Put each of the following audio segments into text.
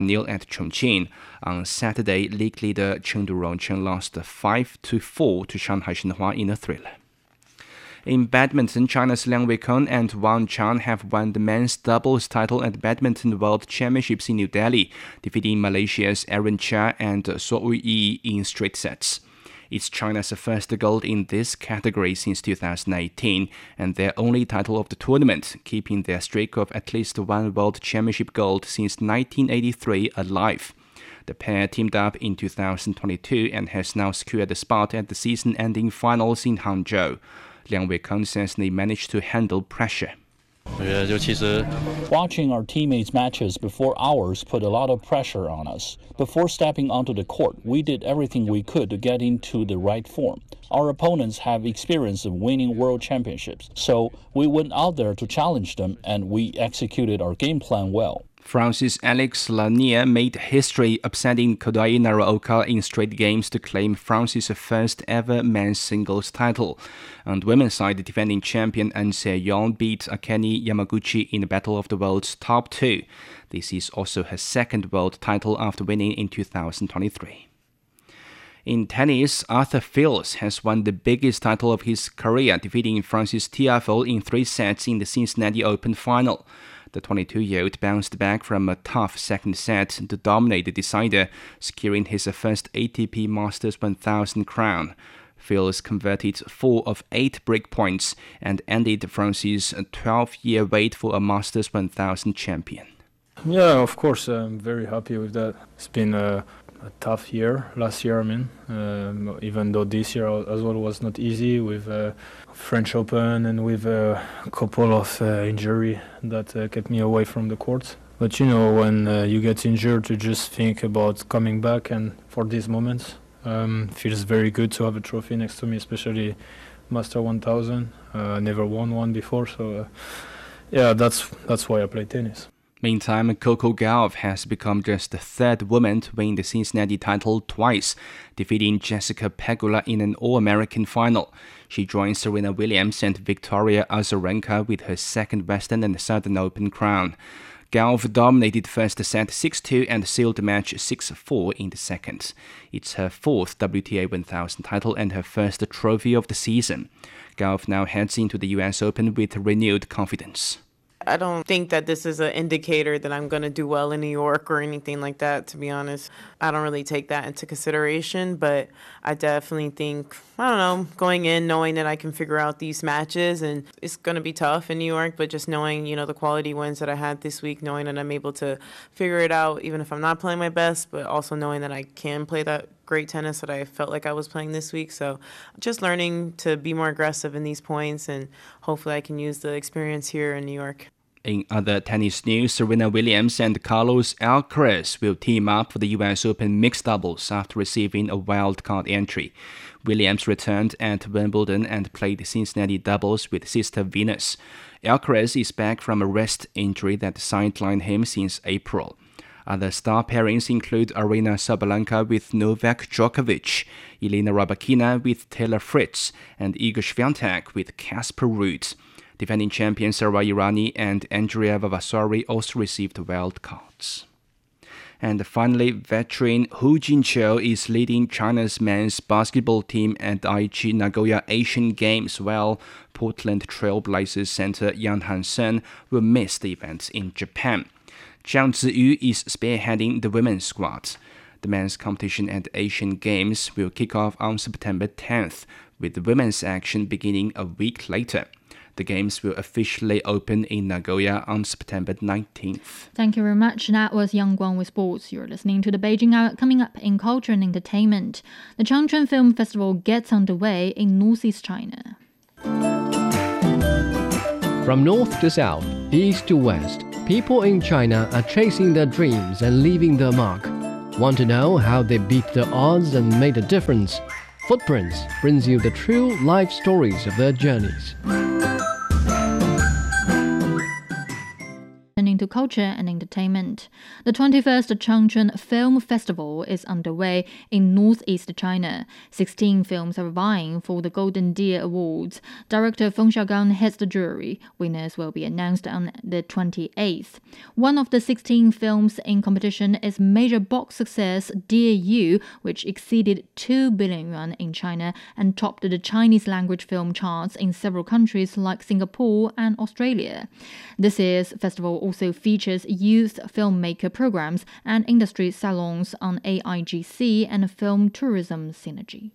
nil at Chongqing. On Saturday, league leader Chengdu Rongchen lost 5-4 to Shanghai Shenhua in a thriller. In badminton, China's Liang Weikeng and Wang Chan have won the men's doubles title at the Badminton World Championships in New Delhi, defeating Malaysia's Aaron Chia and Suo Yi in straight sets. It's China's first gold in this category since 2018 and their only title of the tournament, keeping their streak of at least one World Championship gold since 1983 alive. The pair teamed up in 2022 and has now secured a spot at the season-ending finals in Hangzhou. Liang Weikeng says they managed to handle pressure. Watching our teammates' matches before ours put a lot of pressure on us. Before stepping onto the court, we did everything we could to get into the right form. Our opponents have experience of winning world championships, so we went out there to challenge them and we executed our game plan well. France's Alex Lanier made history upsetting Kodai Naraoka in straight games to claim France's first ever men's singles title. On the women's side, defending champion An Se-yong beat Akane Yamaguchi in the Battle of the World's top two. This is also her second world title after winning in 2023. In tennis, Arthur Fils has won the biggest title of his career, defeating Francis Tiafoe in 3 sets in the Cincinnati Open final. The 22-year-old bounced back from a tough second set to dominate the decider, securing his first ATP Masters 1000 crown. Fils converted 4 of 8 breakpoints and ended France's 12-year wait for a Masters 1000 champion. Yeah, of course, I'm very happy with that. It's been a tough year, last year, even though this year as well was not easy with French Open and with a couple of injury that kept me away from the courts. But when you get injured, to just think about coming back, and for these moments, feels very good to have a trophy next to me, especially Master 1000. Never won one before, so yeah, that's why I play tennis. Meantime, Coco Gauff has become just the third woman to win the Cincinnati title twice, defeating Jessica Pegula in an All-American final. She joins Serena Williams and Victoria Azarenka with her second Western and Southern Open crown. Gauff dominated first set 6-2 and sealed the match 6-4 in the second. It's her fourth WTA 1000 title and her first trophy of the season. Gauff now heads into the US Open with renewed confidence. I don't think that this is an indicator that I'm going to do well in New York or anything like that, to be honest. I don't really take that into consideration, but I definitely think, going in, knowing that I can figure out these matches, and it's going to be tough in New York, but just knowing, the quality wins that I had this week, knowing that I'm able to figure it out, even if I'm not playing my best, but also knowing that I can play that great tennis that I felt like I was playing this week. So just learning to be more aggressive in these points, and hopefully I can use the experience here in New York. In other tennis news, Serena Williams and Carlos Alcaraz will team up for the US Open mixed doubles after receiving a wildcard entry. Williams returned at Wimbledon and played Cincinnati doubles with sister Venus. Alcaraz is back from a wrist injury that sidelined him since April. Other star pairings include Aryna Sabalenka with Novak Djokovic, Elena Rybakina with Taylor Fritz, and Iga Swiatek with Casper Ruud. Defending champions Sara Errani and Andrea Vavasori also received wild cards. And finally, veteran Hu Jintao is leading China's men's basketball team at the Aichi Nagoya Asian Games, while Portland Trail Blazers center Yang Han-sen will miss the event in Japan. Zhang Ziyu is spearheading the women's squad. The men's competition at the Asian Games will kick off on September 10th, with the women's action beginning a week later. The Games will officially open in Nagoya on September 19th. Thank you very much. That was Yang Guang with sports. You're listening to the Beijing Hour. Coming up in culture and entertainment, the Changchun Film Festival gets underway in northeast China. From north to south, east to west, people in China are chasing their dreams and leaving their mark. Want to know how they beat the odds and made a difference? Footprints brings you the true life stories of their journeys. Turning to culture and entertainment. The 21st Changchun Film Festival is underway in northeast China. 16 films are vying for the Golden Deer Awards. Director Feng Xiaogang heads the jury. Winners will be announced on the 28th. One of the 16 films in competition is major box success Dear You, which exceeded 2 billion yuan in China and topped the Chinese language film charts in several countries like Singapore and Australia. This year's festival also features youth filmmaker programs and industry salons on AIGC and film tourism synergy.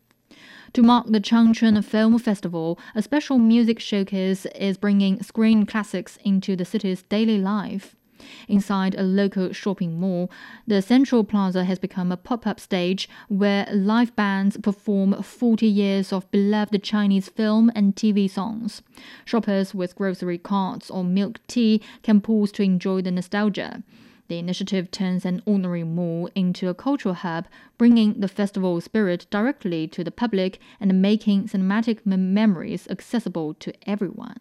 To mark the Changchun Film Festival, a special music showcase is bringing screen classics into the city's daily life. Inside a local shopping mall, the Central Plaza has become a pop-up stage where live bands perform 40 years of beloved Chinese film and TV songs. Shoppers with grocery carts or milk tea can pause to enjoy the nostalgia. The initiative turns an ordinary mall into a cultural hub, bringing the festival spirit directly to the public and making cinematic memories accessible to everyone.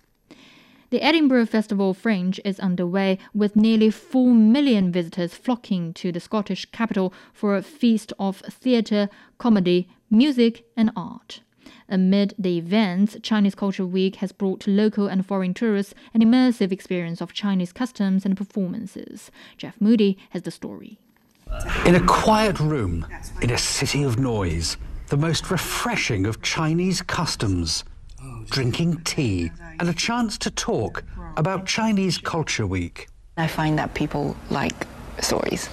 The Edinburgh Festival Fringe is underway, with nearly 4 million visitors flocking to the Scottish capital for a feast of theatre, comedy, music and art. Amid the events, Chinese Culture Week has brought local and foreign tourists an immersive experience of Chinese customs and performances. Jeff Moody has the story. In a quiet room, in a city of noise, the most refreshing of Chinese customs, drinking tea and a chance to talk about Chinese Culture Week. I find that people like stories,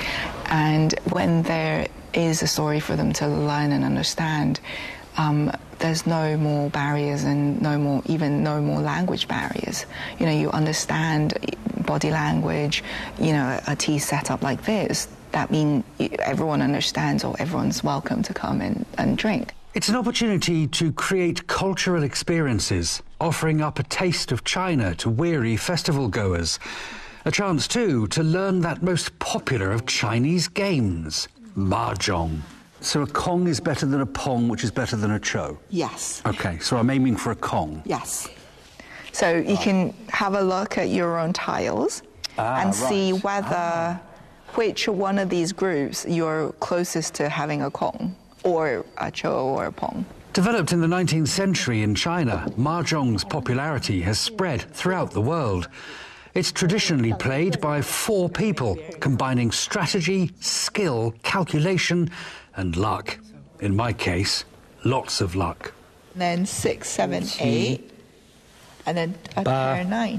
and when there is a story for them to learn and understand, there's no more barriers and no more language barriers. You know, you understand body language, you know, a tea setup like this, that means everyone understands or everyone's welcome to come and drink. It's an opportunity to create cultural experiences, offering up a taste of China to weary festival goers. A chance, too, to learn that most popular of Chinese games, mahjong. So a Kong is better than a Pong, which is better than a Cho? Yes. OK, so I'm aiming for a Kong. Yes. So you can have a look at your own tiles and see whether which one of these groups you're closest to having a Kong, or a Cho or a Pong. Developed in the 19th century in China, mahjong's popularity has spread throughout the world. It's traditionally played by 4 people, combining strategy, skill, calculation, and luck. In my case, lots of luck. Then 6, 7, 8, and then a pair 9.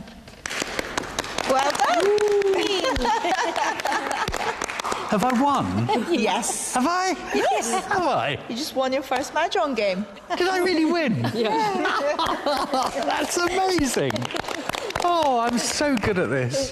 Well done! Have I won? Yes. Have I? Yes. Have I? You just won your first mahjong game. Did I really win? Yeah. That's amazing. Oh, I'm so good at this.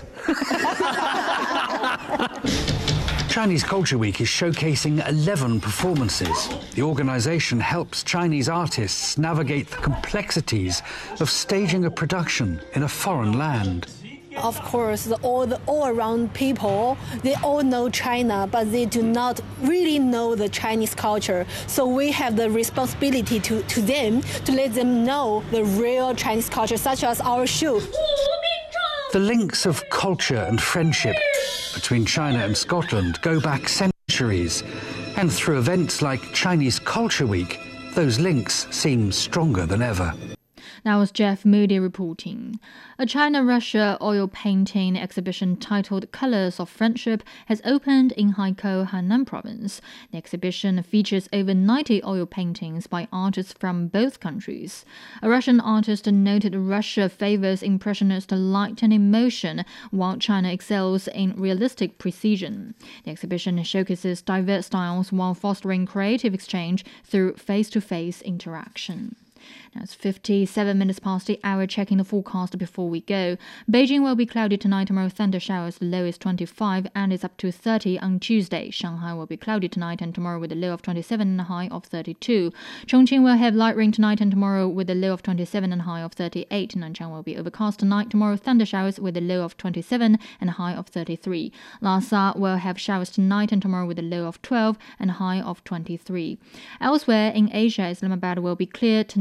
Chinese Culture Week is showcasing 11 performances. The organisation helps Chinese artists navigate the complexities of staging a production in a foreign land. Of course, all around people, they all know China, but they do not really know the Chinese culture. So we have the responsibility to them to let them know the real Chinese culture, such as our shoe. The links of culture and friendship between China and Scotland go back centuries, and through events like Chinese Culture Week, those links seem stronger than ever. That was Jeff Moody reporting. A China-Russia oil painting exhibition titled Colors of Friendship has opened in Haikou, Henan province. The exhibition features over 90 oil paintings by artists from both countries. A Russian artist noted Russia favors impressionist light and emotion, while China excels in realistic precision. The exhibition showcases diverse styles while fostering creative exchange through face-to-face interaction. Now it's 57 minutes past the hour, checking the forecast before we go. Beijing will be cloudy tonight, tomorrow thunder showers, the low is 25 and it's up to 30 on Tuesday. Shanghai will be cloudy tonight and tomorrow with a low of 27 and a high of 32. Chongqing will have light rain tonight and tomorrow with a low of 27 and a high of 38. Nanchang will be overcast tonight, tomorrow thunder showers with a low of 27 and a high of 33. Lhasa will have showers tonight and tomorrow with a low of 12 and a high of 23. Elsewhere in Asia, Islamabad will be clear tonight,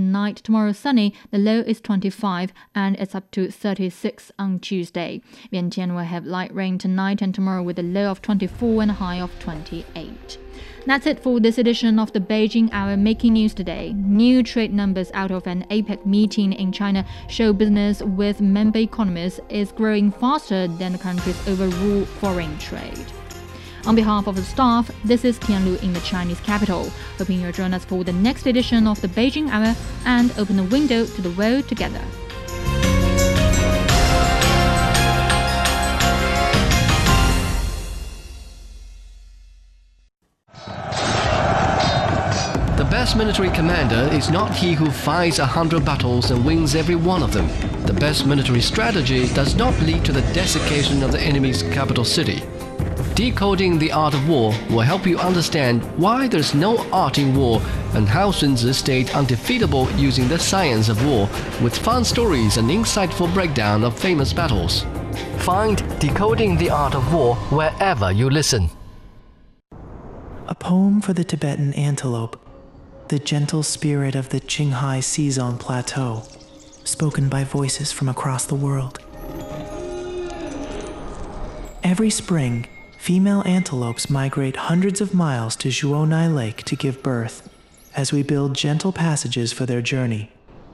tomorrow sunny, the low is 25 and it's up to 36 on Tuesday. Vientiane will have light rain tonight and tomorrow with a low of 24 and a high of 28. That's it for this edition of the Beijing Hour Making News today. New trade numbers out of an APEC meeting in China show business with member economies is growing faster than the country's overall foreign trade. On behalf of the staff, this is Tianlu in the Chinese capital. Hoping you'll join us for the next edition of the Beijing Hour and open the window to the world together. The best military commander is not he who fights 100 battles and wins every one of them. The best military strategy does not lead to the desiccation of the enemy's capital city. Decoding the Art of War will help you understand why there's no art in war and how Sun Tzu stayed undefeatable using the science of war, with fun stories and insightful breakdown of famous battles. Find Decoding the Art of War wherever you listen. A poem for the Tibetan antelope, the gentle spirit of the Qinghai Seazong Plateau, spoken by voices from across the world. Every spring, female antelopes migrate hundreds of miles to Zhuonai Lake to give birth, as we build gentle passages for their journey.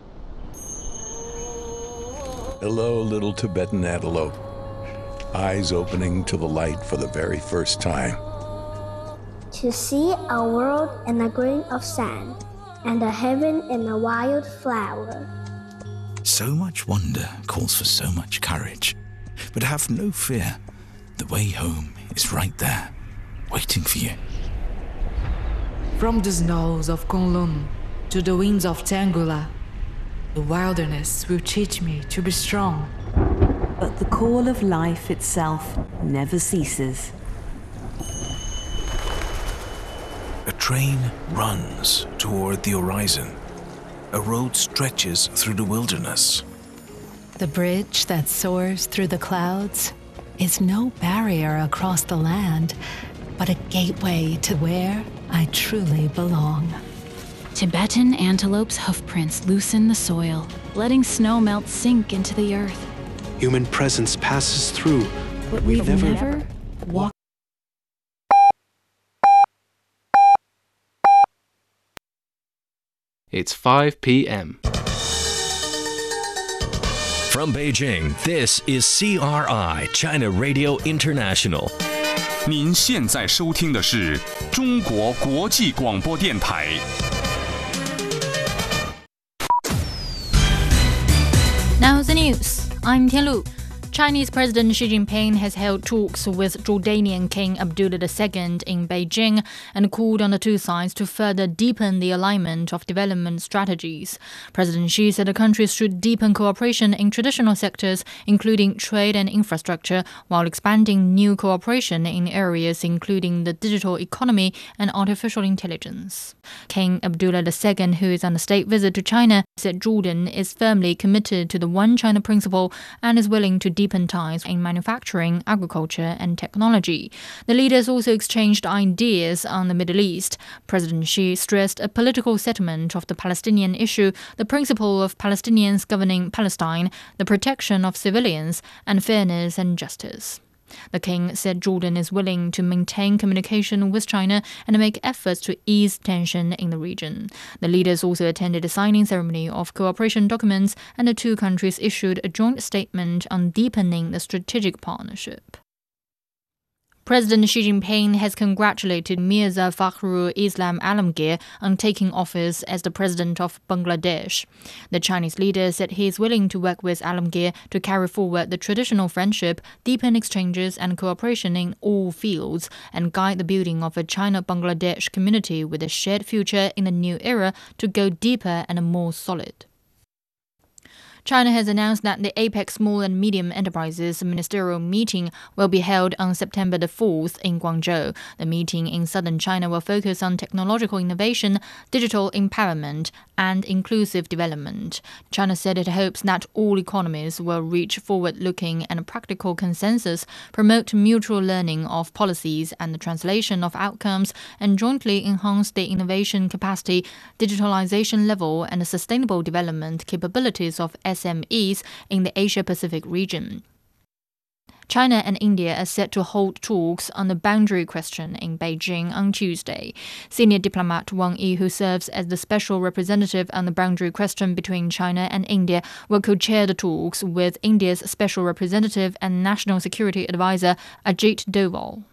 Hello, little Tibetan antelope, eyes opening to the light for the very first time. To see a world in a grain of sand, and a heaven in a wild flower. So much wonder calls for so much courage, but have no fear. The way home is right there, waiting for you. From the snows of Kunlun to the winds of Tangula, the wilderness will teach me to be strong. But the call of life itself never ceases. A train runs toward the horizon. A road stretches through the wilderness. The bridge that soars through the clouds is no barrier across the land, but a gateway to where I truly belong. Tibetan antelope's hoofprints loosen the soil, letting snow melt sink into the earth. Human presence passes through, but we never walk. It's 5 p.m. From Beijing, this is CRI China Radio International. 您现在收听的是中国国际广播电台。 Now the news. I'm Tianlu. Chinese President Xi Jinping has held talks with Jordanian King Abdullah II in Beijing and called on the two sides to further deepen the alignment of development strategies. President Xi said the countries should deepen cooperation in traditional sectors, including trade and infrastructure, while expanding new cooperation in areas including the digital economy and artificial intelligence. King Abdullah II, who is on a state visit to China, said Jordan is firmly committed to the One China principle and is willing to deepen ties in manufacturing, agriculture and technology. The leaders also exchanged ideas on the Middle East. President Xi stressed a political settlement of the Palestinian issue, the principle of Palestinians governing Palestine, the protection of civilians, and fairness and justice. The king said Jordan is willing to maintain communication with China and make efforts to ease tension in the region. The leaders also attended a signing ceremony of cooperation documents, and the two countries issued a joint statement on deepening the strategic partnership. President Xi Jinping has congratulated Mirza Fakhrul Islam Alamgir on taking office as the president of Bangladesh. The Chinese leader said he is willing to work with Alamgir to carry forward the traditional friendship, deepen exchanges and cooperation in all fields, and guide the building of a China-Bangladesh community with a shared future in the new era to go deeper and more solid. China has announced that the APEC Small and Medium Enterprises Ministerial Meeting will be held on September the 4th in Guangzhou. The meeting in southern China will focus on technological innovation, digital empowerment, and inclusive development. China said it hopes that all economies will reach forward-looking and practical consensus, promote mutual learning of policies and the translation of outcomes, and jointly enhance the innovation capacity, digitalization level, and the sustainable development capabilities of SMEs in the Asia-Pacific region. China and India are set to hold talks on the boundary question in Beijing on Tuesday. Senior diplomat Wang Yi, who serves as the special representative on the boundary question between China and India, will co-chair the talks with India's special representative and national security advisor Ajit Doval.